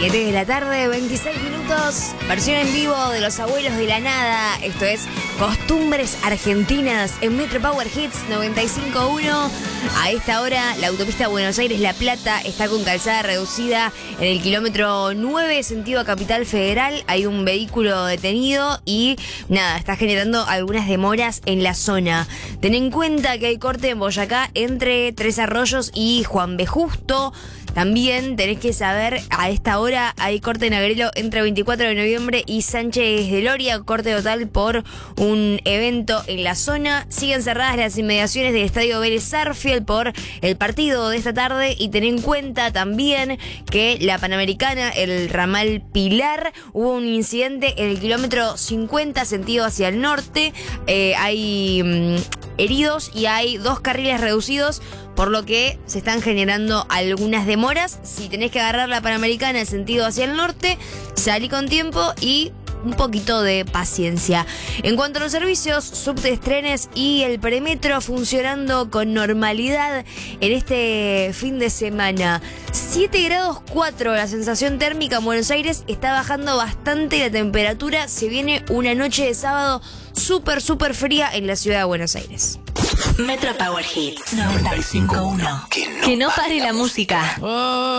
7 de la tarde, 26 minutos. Versión en vivo de Los Abuelos de la Nada. Esto es Costumbres Argentinas en Metro Power Hits 95.1. A esta hora, la autopista Buenos Aires-La Plata está con calzada reducida en el kilómetro 9, sentido a Capital Federal. Hay un vehículo detenido y nada, está generando algunas demoras en la zona. Ten en cuenta que hay corte en Boyacá entre Tres Arroyos y Juan B. Justo. También tenés que saber, a esta hora hay corte en Agrelo entre 24 de noviembre y Sánchez de Loria, corte total por un evento en la zona. Siguen cerradas las inmediaciones del Estadio Vélez Sarsfield por el partido de esta tarde. Y ten en cuenta también que la Panamericana, el ramal Pilar, hubo un incidente en el kilómetro 50, sentido hacia el norte. Hay heridos y hay 2 carriles reducidos, por lo que se están generando algunas demoras. Si tenés que agarrar la Panamericana en sentido hacia el norte, salí con tiempo y un poquito de paciencia. En cuanto a los servicios, subtes, trenes y el premetro funcionando con normalidad en este fin de semana. 7 grados 4 la sensación térmica en Buenos Aires. Está bajando bastante la temperatura. Se viene una noche de sábado súper fría en la ciudad de Buenos Aires. Metro Power Hits 95.1. Que no pare la música.